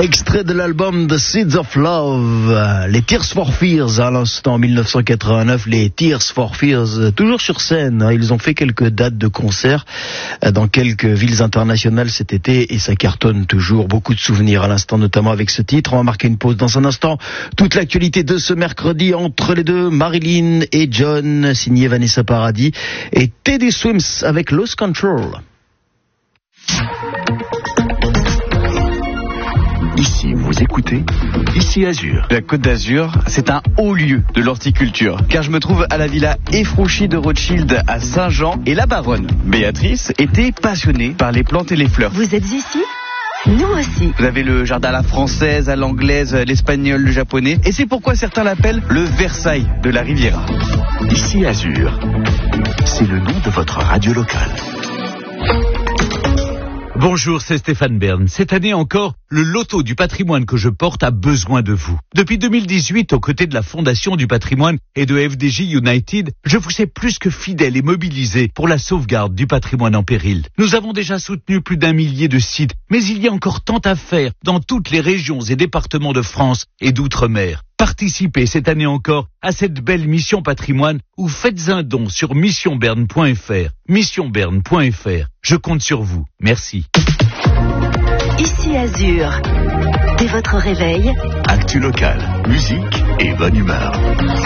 Extrait de l'album The Seeds of Love, les Tears for Fears à l'instant 1989, les Tears for Fears, toujours sur scène. Ils ont fait quelques dates de concert dans quelques villes internationales cet été et ça cartonne toujours. Beaucoup de souvenirs à l'instant, notamment avec ce titre. On va marquer une pause dans un instant. Toute l'actualité de ce mercredi entre les deux, Marilyn et John, signé Vanessa Paradis, et Teddy Swims avec Lost Control. Ici, vous écoutez Ici Azur. La Côte d'Azur, c'est un haut lieu de l'horticulture, car je me trouve à la villa Effrouchie de Rothschild à Saint-Jean, et la baronne, Béatrice, était passionnée par les plantes et les fleurs. Vous êtes ici ? Nous aussi. Vous avez le jardin à la française, à l'anglaise, l'espagnol, le japonais, et c'est pourquoi certains l'appellent le Versailles de la Riviera. Ici Azur, c'est le nom de votre radio locale. Bonjour, c'est Stéphane Bern. Cette année encore, le loto du patrimoine que je porte a besoin de vous. Depuis 2018, aux côtés de la Fondation du patrimoine et de FDJ United, je vous sais plus que fidèle et mobilisé pour la sauvegarde du patrimoine en péril. Nous avons déjà soutenu plus d'1 millier de sites, mais il y a encore tant à faire dans toutes les régions et départements de France et d'outre-mer. Participez cette année encore à cette belle mission patrimoine ou faites un don sur missionberne.fr. Missionberne.fr. Je compte sur vous. Merci. Ici Azur. Dès votre réveil, Actu locale, musique et bonne humeur.